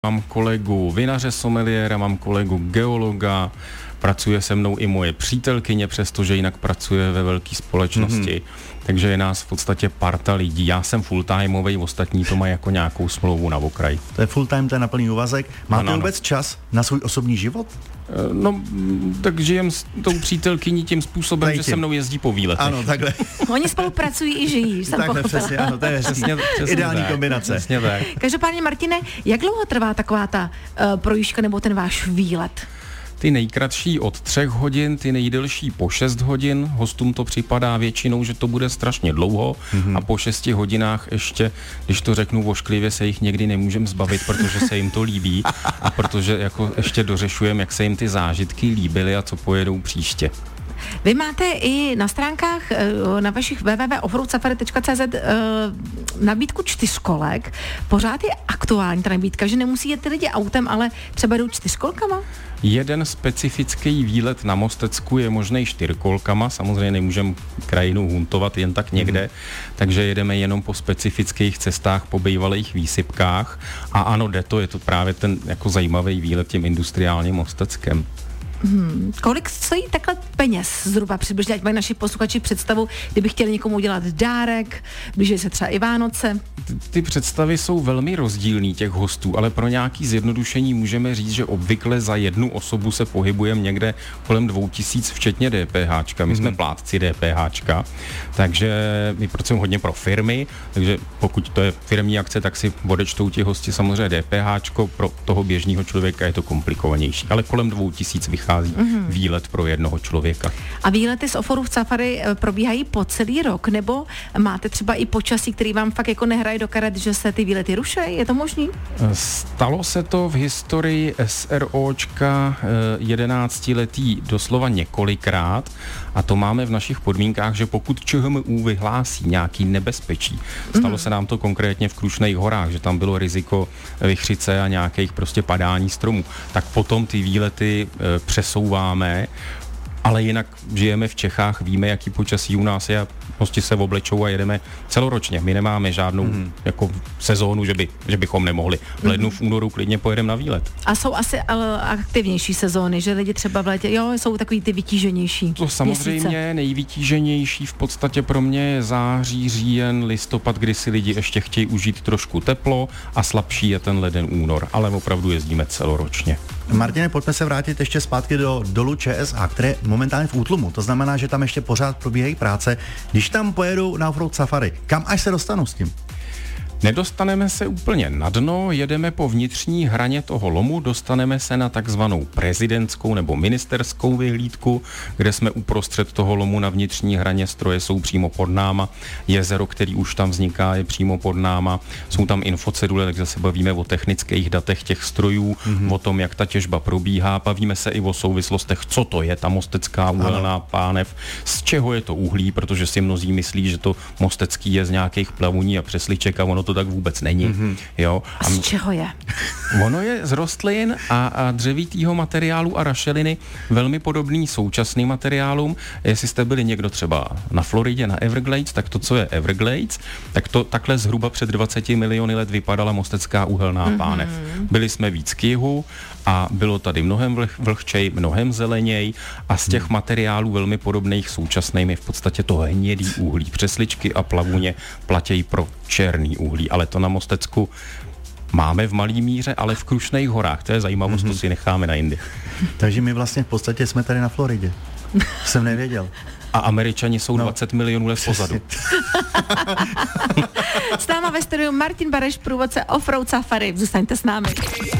Mám kolegu vinaře someliéra, mám kolegu geologa, pracuje se mnou i moje přítelkyně, přestože jinak pracuje ve velké společnosti. Takže je nás v podstatě parta lidí. Já jsem full-timeovej, ostatní to mají jako nějakou smlouvu na okraj. To je full-time, to je na plný úvazek. Máte vůbec čas na svůj osobní život? No, tak žijem s tou přítelkyní tím způsobem, že se mnou jezdí po výletech. Ano, takhle. Oni spolupracují i žijí, jsem takhle pochopila. přesně, ano, to je přesně ideální kombinace. Přesně tak. Každopádně, Martine, jak dlouho trvá taková ta projížďka nebo ten váš výlet? Ty nejkratší od 3 hodin, ty nejdelší po 6 hodin. Hostům to připadá většinou, že to bude strašně dlouho a po 6 hodinách ještě, když to řeknu vošklivě, se jich někdy nemůžeme zbavit, protože se jim to líbí a protože jako ještě dořešujeme, jak se jim ty zážitky líbily a co pojedou příště. Vy máte i na stránkách na vašich www.offroadsafari.cz nabídku 4kolek. Pořád je aktuální ta nabídka, že nemusí jet ty lidi autem, ale třeba jdou 4kolkama? Jeden specifický výlet na Mostecku je možný 4kolkama, samozřejmě nemůžeme krajinu huntovat jen tak někde, takže jedeme jenom po specifických cestách, po bývalých výsypkách a ano, jde to, je to právě ten jako zajímavý výlet tím industriálním Mosteckem. Kolik stojí takhle peněz zhruba přibližně, ať mají naši posluchači představu, kdyby chtěli někomu udělat dárek, blíží se třeba i Vánoce? Ty představy jsou velmi rozdílný těch hostů, ale pro nějaký zjednodušení můžeme říct, že obvykle za jednu osobu se pohybujeme někde kolem 2000 včetně DPHčka. My jsme plátci DPHčka, takže my pracujeme hodně pro firmy, takže pokud to je firmní akce, tak si odečtou ti hosti samozřejmě DPHčko, pro toho běžného člověka je to komplikovanější, ale kolem 2000 vychází výlet pro jednoho člověka. A výlety z Offroad Safari probíhají po celý rok, nebo máte třeba i počasí, který vám fakt jako nehraje do karet, že se ty výlety rušejí? Je to možný? Stalo se to v historii SROčka 11letý doslova několikrát a to máme v našich podmínkách, že pokud ČHMÚ vyhlásí nějaký nebezpečí, stalo se nám to konkrétně v Krušných horách, že tam bylo riziko vichřice a nějakých prostě padání stromů, tak potom ty výlety přesouváme, ale jinak žijeme v Čechách, víme, jaký počasí u nás je a prostě se oblečou a jedeme celoročně. My nemáme žádnou jako sezónu, že bychom nemohli. V lednu, v únoru klidně pojedeme na výlet. A jsou asi aktivnější sezóny, že lidi třeba v létě, jsou takový ty vytíženější To samozřejmě měsíce. Nejvytíženější v podstatě pro mě je září, říjen, listopad, kdy si lidi ještě chtějí užít trošku teplo a slabší je ten leden, únor, ale opravdu jezdíme celoročně. Martine, pojďme se vrátit ještě zpátky do dolu ČSH, které je momentálně v útlumu. To znamená, že tam ještě pořád probíhají práce. Když tam pojedu na Offroad Safari, kam až se dostanu s tím? Nedostaneme se úplně na dno, jedeme po vnitřní hraně toho lomu, dostaneme se na takzvanou prezidentskou nebo ministerskou vyhlídku, kde jsme uprostřed toho lomu na vnitřní hraně, stroje jsou přímo pod náma, jezero, který už tam vzniká, je přímo pod náma, jsou tam infocedule, takže se bavíme o technických datech těch strojů, o tom, jak ta těžba probíhá, bavíme se i o souvislostech, co to je ta mostecká uhelná pánev, z čeho je to uhlí, protože si mnozí myslí, že to mostecký je z nějakých plavuní a přesliček a ono to tak vůbec není. Jo. A z čeho je? Ono je z rostlin a dřevitýho materiálu a rašeliny velmi podobný současným materiálům. Jestli jste byli někdo třeba na Floridě, na Everglades, tak to, co je Everglades, tak to takhle zhruba před 20 miliony let vypadala mostecká uhelná pánev. Byli jsme víc k jihu a bylo tady mnohem vlhčej, mnohem zeleněj a z těch materiálů velmi podobných současným je v podstatě to hnědý uhlí. Přesličky a plavuně platějí pro černý uhlí, ale to na Mostecku máme v malý míře, ale v Krušných horách. To je zajímavost, to si necháme na jindy. Takže my vlastně v podstatě jsme tady na Floridě. Jsem nevěděl. A Američani jsou 20 milionů let pozadu. S náma ve studiu Martin Bareš, průvodce Offroad Safari. Zůstaňte s námi.